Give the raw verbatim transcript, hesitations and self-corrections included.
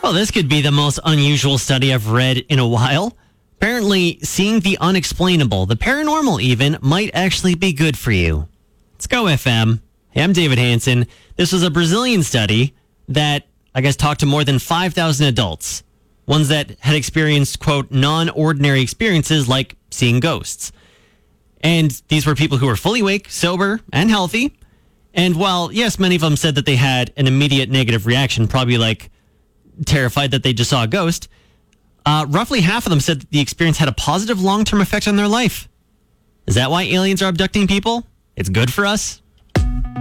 Well, this could be the most unusual study I've read in a while. Apparently, seeing the unexplainable, the paranormal even, might actually be good for you. Let's go, F M. Hey, I'm David Hansen. This was a Brazilian study that, I guess, talked to more than five thousand adults. Ones that had experienced, quote, non-ordinary experiences like seeing ghosts. And these were people who were fully awake, sober, and healthy. And while, yes, many of them said that they had an immediate negative reaction, probably like terrified that they just saw a ghost, uh, roughly half of them said that the experience had a positive long-term effect on their life. Is that why aliens are abducting people? It's good for us?